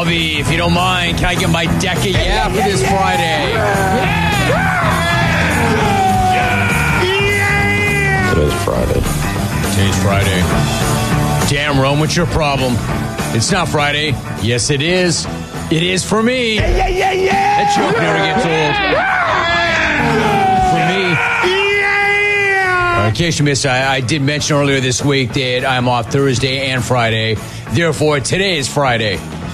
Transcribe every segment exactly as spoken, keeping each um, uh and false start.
Bobby, if you don't mind, can I get my deck of yeah for this Friday? Yeah! Today's Friday. Today's Friday. Damn, Rome, what's your problem? It's not Friday. Yes, it is. It is for me. Yeah, yeah, yeah, yeah. That joke never gets old. For me. Yeah. In case you missed, I, I did mention earlier this week that I'm off Thursday and Friday. Therefore, today is Friday.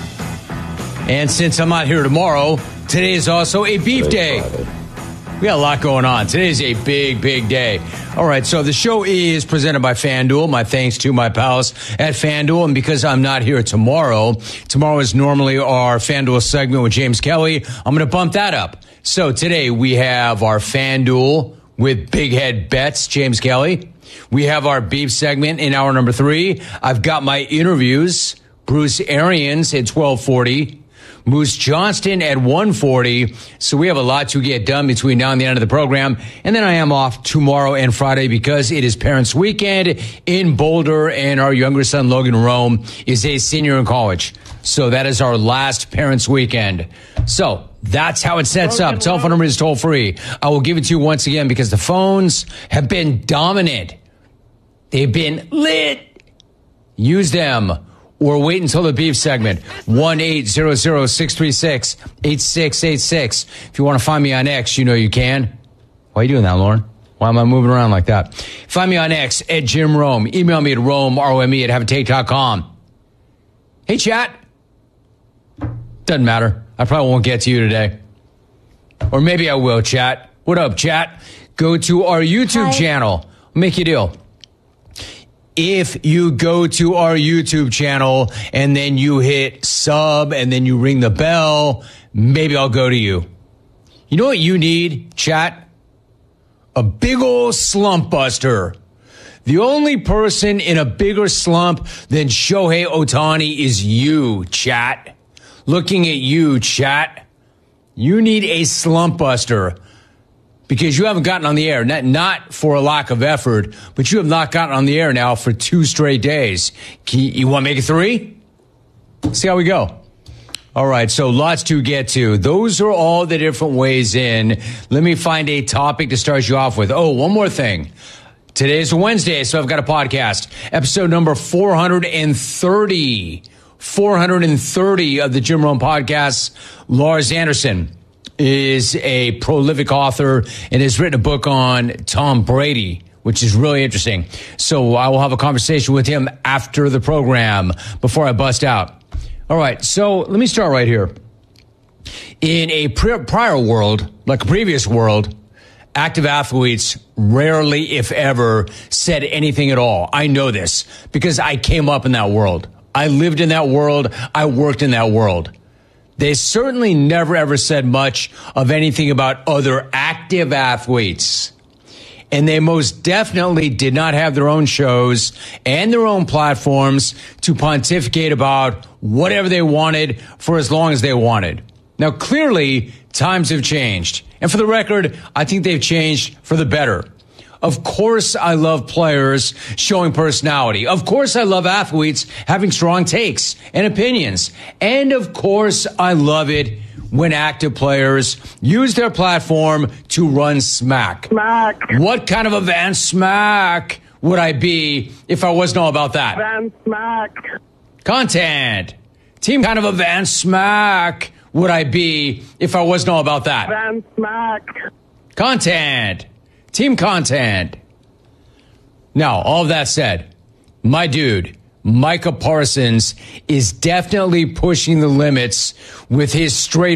And since I'm not here tomorrow, today is also a beef day. We got a lot going on. Today is a big, big day. All right, so the show is presented by FanDuel. My thanks to my pals at FanDuel. And because I'm not here tomorrow, tomorrow is normally our FanDuel segment with James Kelly. I'm going to bump that up. So today we have our FanDuel with Big Head Bets, James Kelly. We have our beef segment in hour number three. I've got my interviews. Bruce Arians at twelve forty. Moose Johnston at one forty. So we have a lot to get done between now and the end of the program. And then I am off tomorrow and Friday because it is Parents Weekend in Boulder, and our younger son, Logan Rome, is a senior in college. So that is our last Parents Weekend. So that's how it sets up. Telephone number is toll free. I will give it to you once again because the phones have been dominant. They've been lit. Use them. Or wait until the beef segment. one eight hundred six three six eight six eight six. If you want to find me on X, you know you can. Why are you doing that, Lauren? Why am I moving around like that? Find me on X at Jim Rome. Email me at Rome, R O M E, at have a take dot com. Hey, chat. Doesn't matter. I probably won't get to you today. Or maybe I will, chat. What up, chat? Go to our YouTube Hi. channel. I'll make you a deal. If you go to our YouTube channel and then you hit sub and then you ring the bell, maybe I'll go to you. You know what you need, chat? A big old slump buster. The only person in a bigger slump than Shohei Ohtani is you, chat. Looking at you, chat. You need a slump buster. Because you haven't gotten on the air, not, not for a lack of effort, but you have not gotten on the air now for two straight days. Can you, you want to make it three? See how we go. All right, so lots to get to. Those are all the different ways in. Let me find a topic to start you off with. Oh, one more thing. Today's Wednesday, so I've got a podcast. Episode number four hundred thirty. four hundred thirty of the Jim Rome Podcast. Lars Anderson is a prolific author and has written a book on Tom Brady, which is really interesting. So I will have a conversation with him after the program before I bust out. All right, so let me start right here. In a pri- prior world, like a previous world, active athletes rarely, if ever, said anything at all. I know this because I came up in that world. I lived in that world. I worked in that world. They certainly never, ever said much of anything about other active athletes. And they most definitely did not have their own shows and their own platforms to pontificate about whatever they wanted for as long as they wanted. Now, clearly, times have changed. And for the record, I think they've changed for the better. Of course, I love players showing personality. Of course, I love athletes having strong takes and opinions. And of course, I love it when active players use their platform to run smack. Smack. What kind of a Van Smack would I be if I wasn't all about that? Van Smack. Content. Team kind of a Van Smack would I be if I wasn't all about that? Van Smack. Content. Team content. Now, all of that said, my dude, Micah Parsons, is definitely pushing the limits with his straight